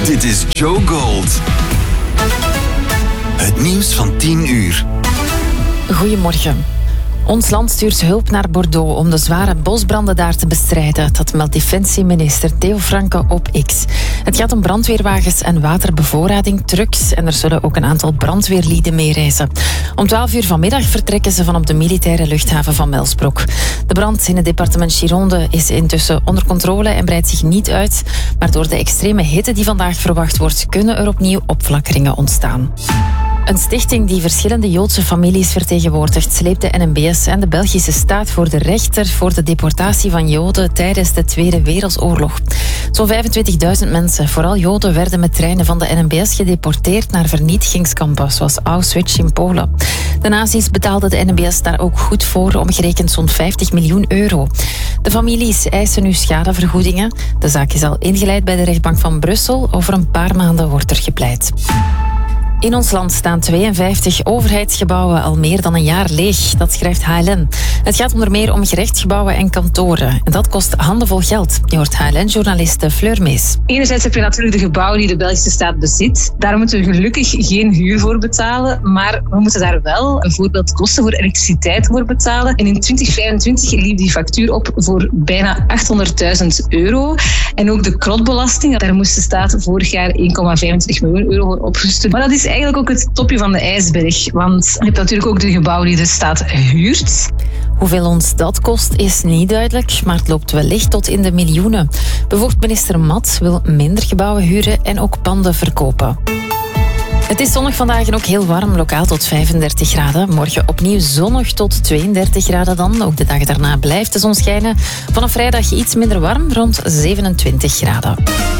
Dit is Joe Gold. Het nieuws van 10 uur. Goedemorgen. Ons land stuurt hulp naar Bordeaux om de zware bosbranden daar te bestrijden. Dat meldt defensieminister Theo Franke op X. Het gaat om brandweerwagens en waterbevoorrading, trucks en er zullen ook een aantal brandweerlieden meereizen. Om 12 uur vanmiddag vertrekken ze vanop de militaire luchthaven van Melsbroek. De brand in het departement Gironde is intussen onder controle en breidt zich niet uit. Maar door de extreme hitte die vandaag verwacht wordt, kunnen er opnieuw opflakkeringen ontstaan. Een stichting die verschillende Joodse families vertegenwoordigt, sleept de NMBS en de Belgische staat voor de rechter voor de deportatie van Joden tijdens de Tweede Wereldoorlog. Zo'n 25.000 mensen, vooral Joden, werden met treinen van de NMBS gedeporteerd naar vernietigingskampen zoals Auschwitz in Polen. De nazi's betaalden de NMBS daar ook goed voor, omgerekend zo'n 50 miljoen euro. De families eisen nu schadevergoedingen. De zaak is al ingeleid bij de rechtbank van Brussel. Over een paar maanden wordt er gepleit. In ons land staan 52 overheidsgebouwen al meer dan een jaar leeg. Dat schrijft HLN. Het gaat onder meer om gerechtsgebouwen en kantoren. En dat kost handenvol geld. Je hoort HLN-journaliste Fleur Mees. Enerzijds heb je natuurlijk de gebouwen die de Belgische staat bezit. Daar moeten we gelukkig geen huur voor betalen. Maar we moeten daar wel bijvoorbeeld kosten voor elektriciteit voor betalen. En in 2025 liep die factuur op voor bijna 800.000 euro. En ook de krotbelasting, daar moest de staat vorig jaar 1,25 miljoen euro voor opgestuurd. Maar dat is eigenlijk ook het topje van de ijsberg. Want je hebt natuurlijk ook de gebouwen die de staat huurt. Hoeveel ons dat kost is niet duidelijk, maar het loopt wellicht tot in de miljoenen. Bevoegd-minister Mat wil minder gebouwen huren en ook panden verkopen. Het is zonnig vandaag en ook heel warm, lokaal tot 35 graden. Morgen opnieuw zonnig tot 32 graden dan. Ook de dag daarna blijft de zon schijnen. Vanaf vrijdag iets minder warm, rond 27 graden.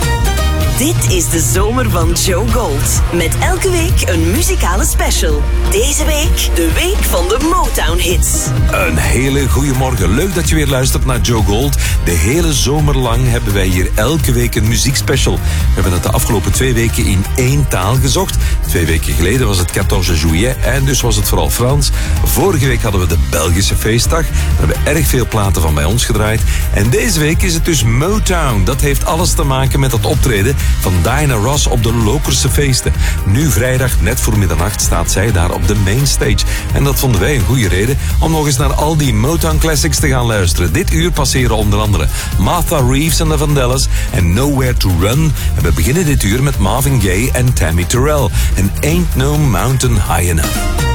Dit is de zomer van Joe Gold. Met elke week een muzikale special. Deze week de week van de Motown-hits. Een hele goede morgen. Leuk dat je weer luistert naar Joe Gold. De hele zomer lang hebben wij hier elke week een muziekspecial. We hebben het de afgelopen 2 weken in 1 taal gezocht. 2 weken geleden was het 14 juillet en dus was het vooral Frans. Vorige week hadden we de Belgische feestdag. Daar hebben we erg veel platen van bij ons gedraaid. En deze week is het dus Motown. Dat heeft alles te maken met het optreden van Diana Ross op de Lokerse feesten. Nu vrijdag, net voor middernacht, staat zij daar op de mainstage. En dat vonden wij een goede reden om nog eens naar al die Motown classics te gaan luisteren. Dit uur passeren onder andere Martha Reeves en de Vandellas en Nowhere to Run. En we beginnen dit uur met Marvin Gaye en Tammy Terrell. En Ain't No Mountain High Enough.